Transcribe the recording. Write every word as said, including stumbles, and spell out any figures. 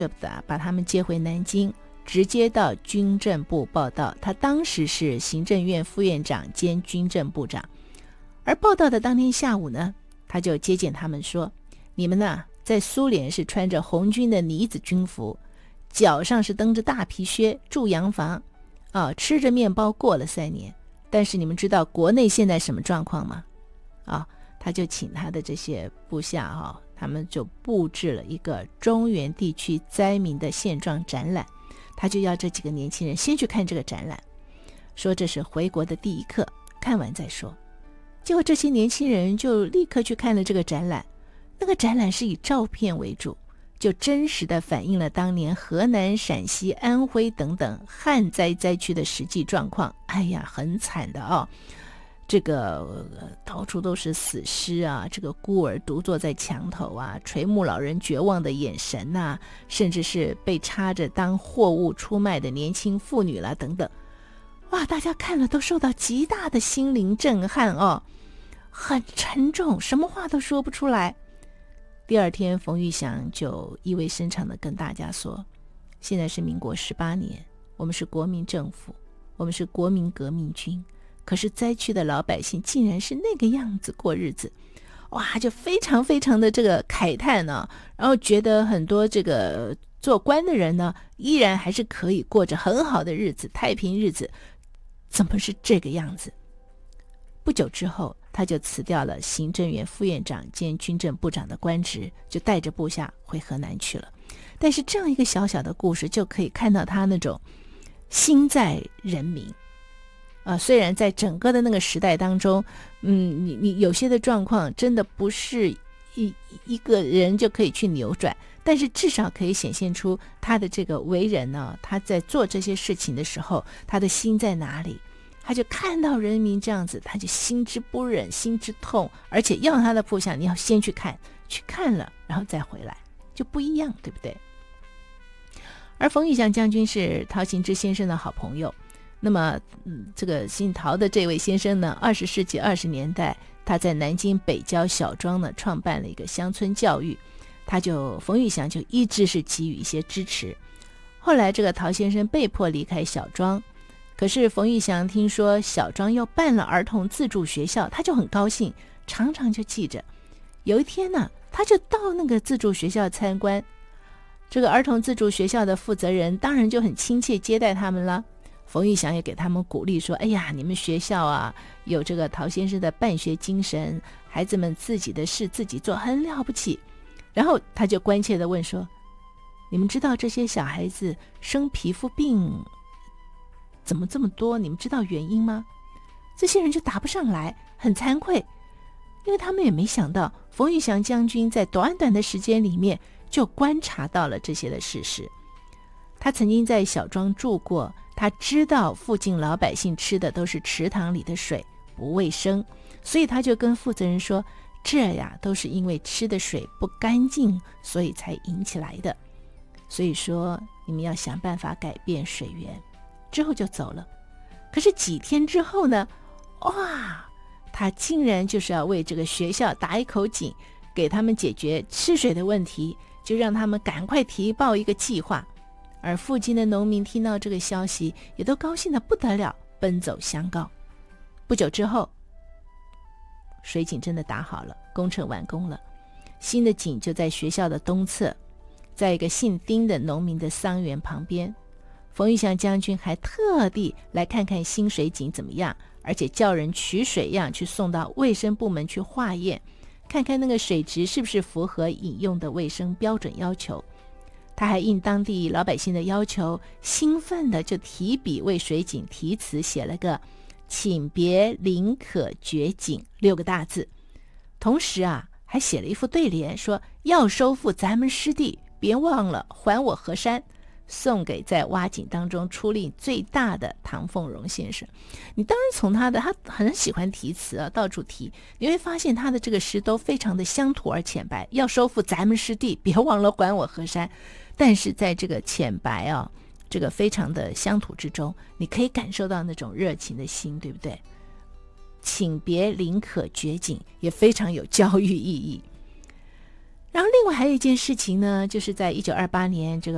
把他们接回南京，直接到军政部报到。他当时是行政院副院长兼军政部长。而报道的当天下午呢，他就接见他们说，你们呢在苏联是穿着红军的呢子军服，脚上是蹬着大皮靴，住洋房啊，吃着面包过了三年。但是你们知道国内现在什么状况吗？啊，他就请他的这些部下哈、啊，他们就布置了一个中原地区灾民的现状展览。他就要这几个年轻人先去看这个展览，说这是回国的第一课，看完再说。结果这些年轻人就立刻去看了这个展览。那个展览是以照片为主，就真实的反映了当年河南、陕西、安徽等等旱灾灾区的实际状况。哎呀，很惨的哦，这个、呃、到处都是死尸啊，这个孤儿独坐在墙头啊，垂暮老人绝望的眼神啊，甚至是被插着当货物出卖的年轻妇女啦等等。哇，大家看了都受到极大的心灵震撼哦，很沉重，什么话都说不出来。第二天冯玉祥就意味深长地跟大家说，现在是民国十八年，我们是国民政府，我们是国民革命军，可是灾区的老百姓竟然是那个样子过日子。哇，就非常非常的这个慨叹呢、啊，然后觉得很多这个做官的人呢，依然还是可以过着很好的日子，太平日子，怎么是这个样子？不久之后，他就辞掉了行政院副院长兼军政部长的官职，就带着部下回河南去了。但是这样一个小小的故事，就可以看到他那种心在人民啊。虽然在整个的那个时代当中，嗯，你你有些的状况真的不是一一个人就可以去扭转，但是至少可以显现出他的这个为人呢，他在做这些事情的时候，他的心在哪里。他就看到人民这样子，他就心之不忍，心之痛，而且要他的部下，你要先去看，去看了然后再回来，就不一样，对不对？而冯玉祥将军是陶行知先生的好朋友。那么、嗯、这个姓陶的这位先生呢，二十世纪二十年代，他在南京北郊小庄呢创办了一个乡村教育，他就冯玉祥就一直是给予一些支持。后来这个陶先生被迫离开小庄，可是冯玉祥听说小庄又办了儿童自助学校，他就很高兴，常常就记着。有一天呢，他就到那个自助学校参观，这个儿童自助学校的负责人当然就很亲切接待他们了。冯玉祥也给他们鼓励说，哎呀，你们学校啊有这个陶先生的办学精神，孩子们自己的事自己做，很了不起。然后他就关切地问说，你们知道这些小孩子生皮肤病怎么这么多？你们知道原因吗？这些人就答不上来，很惭愧，因为他们也没想到冯玉祥将军在短短的时间里面就观察到了这些的事实。他曾经在小庄住过，他知道附近老百姓吃的都是池塘里的水，不卫生，所以他就跟负责人说，这呀都是因为吃的水不干净，所以才引起来的，所以说你们要想办法改变水源。之后就走了。可是几天之后呢，哇，他竟然就是要为这个学校打一口井，给他们解决吃水的问题，就让他们赶快提报一个计划。而附近的农民听到这个消息，也都高兴得不得了，奔走相告。不久之后，水井真的打好了，工程完工了。新的井就在学校的东侧，在一个姓丁的农民的桑园旁边。冯玉祥将军还特地来看看新水井怎么样，而且叫人取水样去送到卫生部门去化验，看看那个水质是不是符合饮用的卫生标准要求。他还应当地老百姓的要求，兴奋的就提笔为水井题词，写了个请别临可掘井六个大字，同时啊还写了一副对联，说要收复咱们失地，别忘了还我河山，送给在挖井当中出力最大的唐凤荣先生。你当然从他的，他很喜欢题词啊，到处提，你会发现他的这个诗都非常的乡土而浅白，要收复咱们失地，别忘了还我河山。但是在这个浅白啊，这个非常的乡土之中，你可以感受到那种热情的心，对不对？请别临可掘井也非常有教育意义。然后另外还有一件事情呢，就是在一九二八年这个